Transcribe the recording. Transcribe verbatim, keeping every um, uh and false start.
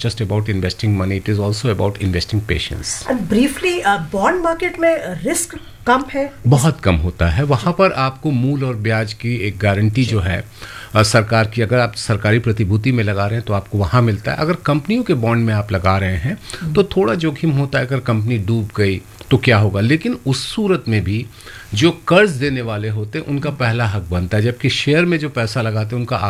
just about investing money, it is also about investing patience. And briefly, bond market में risk कम है, बहुत कम होता है. वहाँ पर आपको मूल और ब्याज की एक गारंटी जो है सरकार की, अगर आप सरकारी प्रतिभूति में लगा रहे हैं तो आपको वहाँ मिलता है. अगर कंपनियों के बॉन्ड में आप लगा रहे हैं तो थोड़ा जोखिम होता है, अगर कंपनी डूब गई तो क्या होगा. लेकिन उस सूरत में भी जो कर्ज देने वाले होते हैं उनका पहला हक बनता है, जबकि शेयर में जो पैसा लगाते हैं उनका